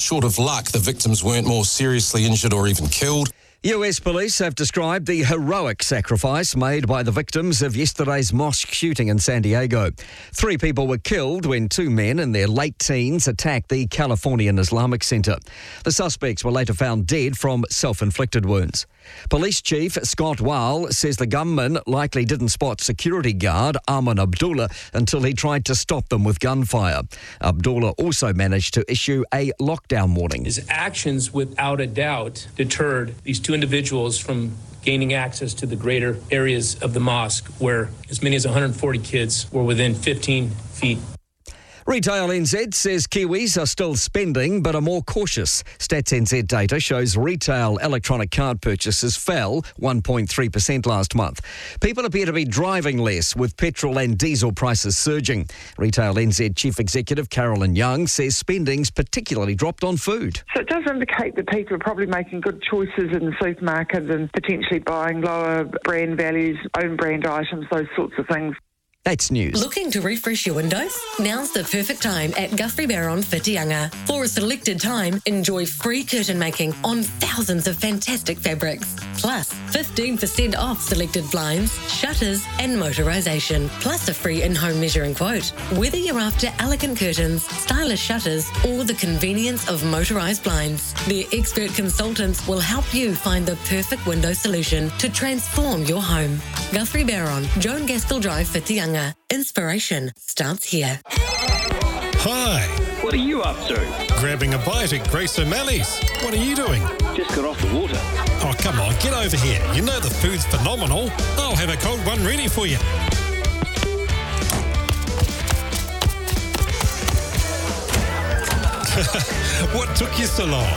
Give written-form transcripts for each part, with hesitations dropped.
short of luck, the victims weren't more seriously injured or even killed. US police have described the heroic sacrifice made by the victims of yesterday's mosque shooting in San Diego. 3 people were killed when 2 men in their late teens attacked the Californian Islamic Center. The suspects were later found dead from self-inflicted wounds. Police Chief Scott Weil says the gunman likely didn't spot security guard Armin Abdullah until he tried to stop them with gunfire. Abdullah also managed to issue a lockdown warning. His actions, without a doubt, deterred these 2 individuals from gaining access to the greater areas of the mosque, where as many as 140 kids were within 15 feet. Retail NZ says Kiwis are still spending but are more cautious. Stats NZ data shows retail electronic card purchases fell 1.3% last month. People appear to be driving less with petrol and diesel prices surging. Retail NZ Chief Executive Carolyn Young says spending's particularly dropped on food. So it does indicate that people are probably making good choices in the supermarket and potentially buying lower brand values, own brand items, those sorts of things. That's news. Looking to refresh your windows? Now's the perfect time at Guthrie Barron Whitianga. For a selected time, enjoy free curtain making on thousands of fantastic fabrics. Plus, 15% off selected blinds, shutters and motorisation. Plus a free in-home measuring quote. Whether you're after elegant curtains, stylish shutters or the convenience of motorised blinds, their expert consultants will help you find the perfect window solution to transform your home. Guthrie Barron, Joan Gaskell Drive, Whitianga. Inspiration starts here. Hi. What are you up to? Grabbing a bite at Grace O'Malley's. What are you doing? Just got off the water. Oh, come on, get over here. You know the food's phenomenal. I'll have a cold one ready for you. What took you so long?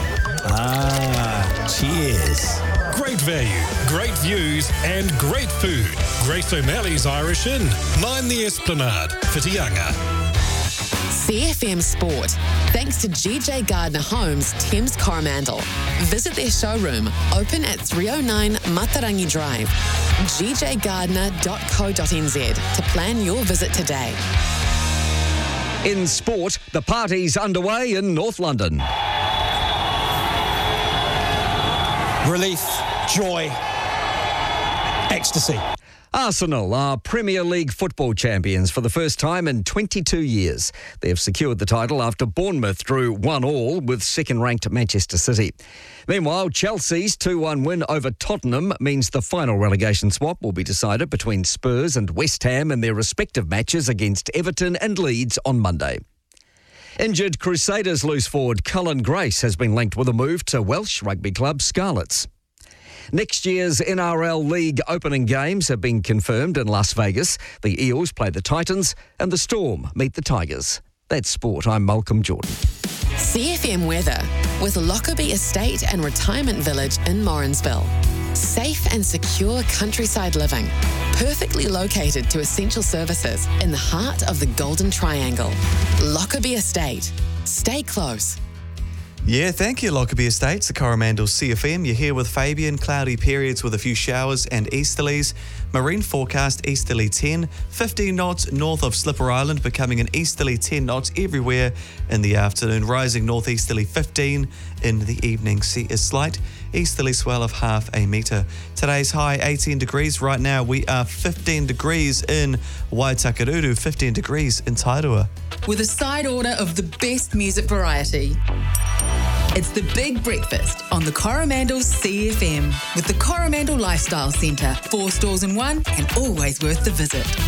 Cheers. Great value, great views and great food. Grace O'Malley's Irish Inn, 9 the Esplanade, Whitianga. CFM Sport. Thanks to GJ Gardner Homes, Thames Coromandel. Visit their showroom, open at 309 Matarangi Drive. gjgardner.co.nz to plan your visit today. In sport, the party's underway in North London. Relief, joy, ecstasy. Arsenal are Premier League football champions for the first time in 22 years. They have secured the title after Bournemouth drew 1-1 with second-ranked Manchester City. Meanwhile, Chelsea's 2-1 win over Tottenham means the final relegation swap will be decided between Spurs and West Ham in their respective matches against Everton and Leeds on Monday. Injured Crusaders loose forward Cullen Grace has been linked with a move to Welsh rugby club Scarlets. Next year's NRL League opening games have been confirmed in Las Vegas. The Eels play the Titans and the Storm meet the Tigers. That's sport. I'm Malcolm Jordan. CFM weather with Lockerbie Estate and Retirement Village in Morrinsville. Safe and secure countryside living, perfectly located to essential services in the heart of the Golden Triangle. Lockerbie Estate. Stay close. Yeah, thank you, Lockerbie Estates, the Coromandel CFM. You're here with Fabian. Cloudy periods with a few showers and easterlies. Marine forecast easterly 10, 15 knots north of Slipper Island, becoming an easterly 10 knots everywhere in the afternoon. Rising northeasterly 15 in the evening. Sea is slight. Easterly swell of half a metre. Today's high 18 degrees. Right now we are 15 degrees in Waitakaruru, 15 degrees in Tairua. With a side order of the best music variety. It's the Big Breakfast on the Coromandel CFM with the Coromandel Lifestyle Centre. 4 stores in one and always worth the visit.